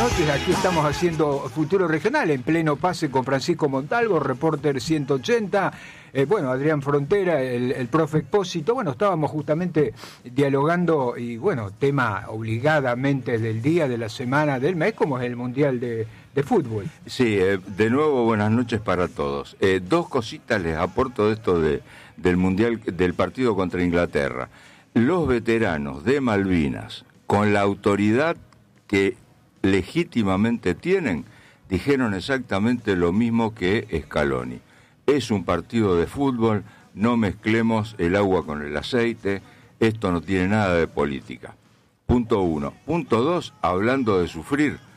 noches. Aquí estamos haciendo Futuro Regional en pleno pase con Francisco Montalvo, reporter 180. Adrián Frontera, el profe Expósito. Bueno, estábamos justamente dialogando y, tema obligadamente del día, de la semana, del mes, como es el Mundial de Fútbol. Sí, de nuevo buenas noches para todos. Dos cositas les aporto de esto del Mundial, del partido contra Inglaterra. Los veteranos de Malvinas, con la autoridad que legítimamente tienen, dijeron exactamente lo mismo que Scaloni. Es un partido de fútbol, no mezclemos el agua con el aceite, esto no tiene nada de política. Punto 1. Punto 2, hablando de sufrir,